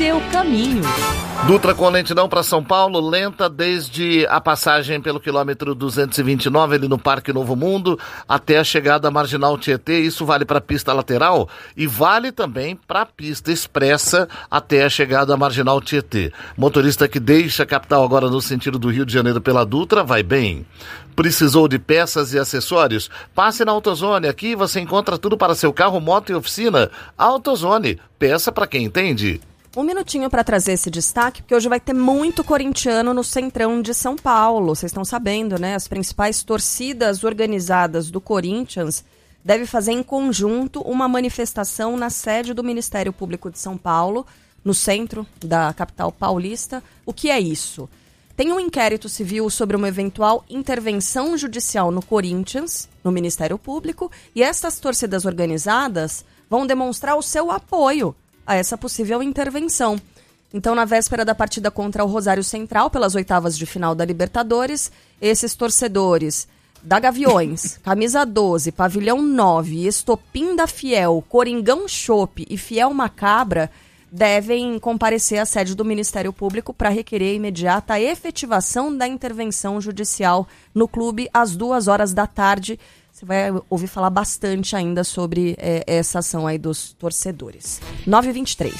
seu caminho. Dutra com lentidão para São Paulo, lenta desde a passagem pelo quilômetro 229, ali no Parque Novo Mundo, até a chegada à Marginal Tietê. Isso vale para a pista lateral e vale também para a pista expressa até a chegada à Marginal Tietê. Motorista que deixa a capital agora no sentido do Rio de Janeiro pela Dutra, vai bem. Precisou de peças e acessórios? Passe na AutoZone. Aqui você encontra tudo para seu carro, moto e oficina. AutoZone, peça para quem entende. Um minutinho para trazer esse destaque, porque hoje vai ter muito corintiano no centrão de São Paulo. Vocês estão sabendo, né? As principais torcidas organizadas do Corinthians devem fazer em conjunto uma manifestação na sede do Ministério Público de São Paulo, no centro da capital paulista. O que é isso? Tem um inquérito civil sobre uma eventual intervenção judicial no Corinthians, no Ministério Público, e estas torcidas organizadas vão demonstrar o seu apoio a essa possível intervenção. Então, na véspera da partida contra o Rosário Central, pelas oitavas de final da Libertadores, esses torcedores da Gaviões, Camisa 12, Pavilhão 9, Estopim da Fiel, Coringão Chopp e Fiel Macabra devem comparecer à sede do Ministério Público para requerer imediata a efetivação da intervenção judicial no clube às 14h. Você vai ouvir falar bastante ainda sobre essa ação aí dos torcedores. 9h23.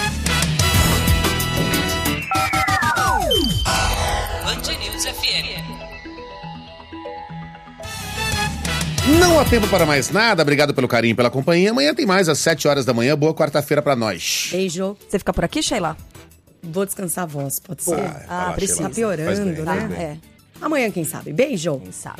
Band News FM. Não há tempo para mais nada. Obrigado pelo carinho e pela companhia. Amanhã tem mais às 7h da manhã. Boa quarta-feira para nós. Beijo. Você fica por aqui, Sheila? Vou descansar a voz, pode ser? Precisa. Tá piorando, né? Amanhã, quem sabe? Beijo. Quem sabe.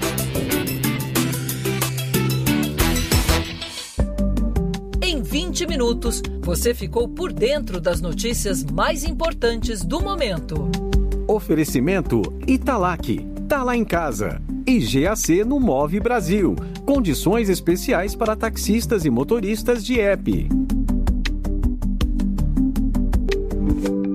Em 20 minutos, você ficou por dentro das notícias mais importantes do momento. Oferecimento Italac. Tá lá em casa. E GAC no Move Brasil. Condições especiais para taxistas e motoristas de app.